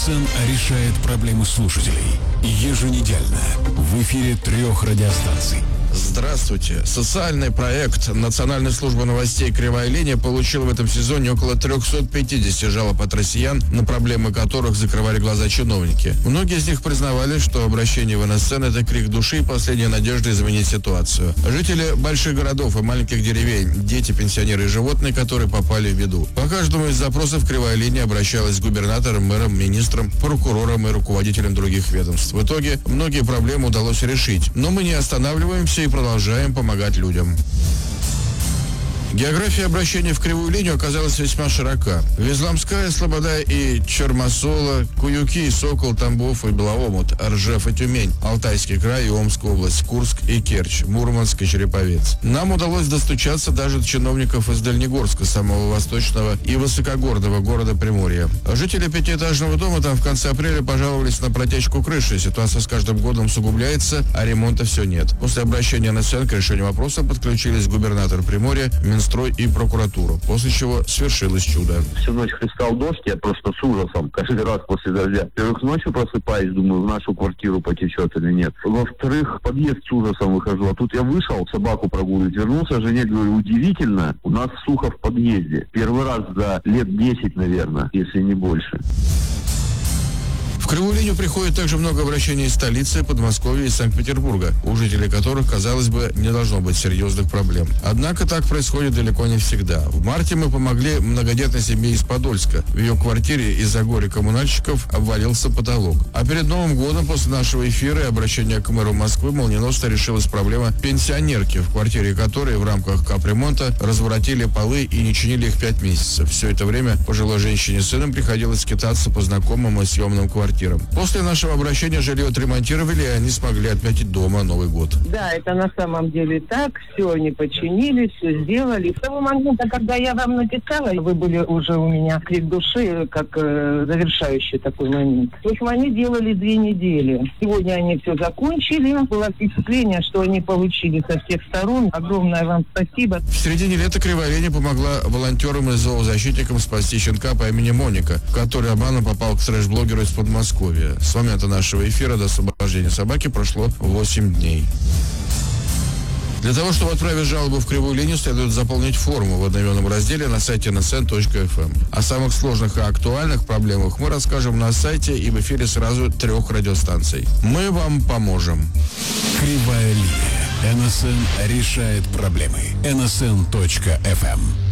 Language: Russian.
НСН решает проблемы слушателей. Еженедельно в эфире 3 радиостанций. Здравствуйте. Социальный проект Национальной службы новостей «Кривая линия» получил в этом сезоне около 350 жалоб от россиян, на проблемы которых закрывали глаза чиновники. Многие из них признавали, что обращение в НСН – это крик души и последняя надежда изменить ситуацию. Жители больших городов и маленьких деревень, дети, пенсионеры и животные, которые попали в беду. По каждому из запросов «Кривая линия» обращалась к губернаторам, мэрам, министрам, прокурорам и руководителям других ведомств. В итоге многие проблемы удалось решить. Но мы не останавливаемся и продолжаем помогать людям. География обращения в Кривую линию оказалась весьма широка. Везламская, Слобода и Чермосола, Куюки, Сокол, Тамбов и Белоомут, Ржев и Тюмень, Алтайский край и Омская область, Курск и Керчь, Мурманск и Череповец. Нам удалось достучаться даже до чиновников из Дальнегорска, самого восточного и высокогорного города Приморья. Жители пятиэтажного дома там в конце апреля пожаловались на протечку крыши. Ситуация с каждым годом усугубляется, а ремонта все нет. После обращения на СН к решению вопроса подключились губернатор Приморья, Минстрой и прокуратуру, после чего свершилось чудо. Всю ночь хлестал дождь, я просто с ужасом каждый раз после дождя. Во-первых, ночью просыпаюсь, думаю, в нашу квартиру потечет или нет. Во-вторых, в подъезд с ужасом выхожу, а тут я вышел, собаку прогуливать, вернулся, жене говорю, удивительно, у нас сухо в подъезде. Первый раз за лет 10, наверное, если не больше. В Кривую линию приходит также много обращений из столицы, Подмосковья и Санкт-Петербурга, у жителей которых, казалось бы, не должно быть серьезных проблем. Однако так происходит далеко не всегда. В марте мы помогли многодетной семье из Подольска. В ее квартире из-за горя коммунальщиков обвалился потолок. А перед Новым годом, после нашего эфира и обращения к мэру Москвы, молниеносно решилась проблема пенсионерки, в квартире которой в рамках капремонта разворотили полы и не чинили их 5 месяцев. Все это время пожилой женщине с сыном приходилось скитаться по знакомым и съемным квартирам. После нашего обращения жилье отремонтировали, и они смогли отметить дома Новый год. Да, это на самом деле так. Все они починили, все сделали. С того момента, когда я вам написала, вы были уже у меня крик души, как завершающий такой момент. В общем, они делали 2 недели. Сегодня они все закончили. Было впечатление, что они получили со всех сторон. Огромное вам спасибо. В середине лета Кривая линия помогла волонтерам и зоозащитникам спасти щенка по имени Моника, который обманом попал к трэш-блогеру из Подмосковья. С момента нашего эфира до освобождения собаки прошло 8 дней. Для того, чтобы отправить жалобу в Кривую линию, следует заполнить форму в одноименном разделе на сайте nsn.fm. О самых сложных и актуальных проблемах мы расскажем на сайте и в эфире сразу 3 радиостанций. Мы вам поможем. Кривая линия. НСН решает проблемы. nsn.fm.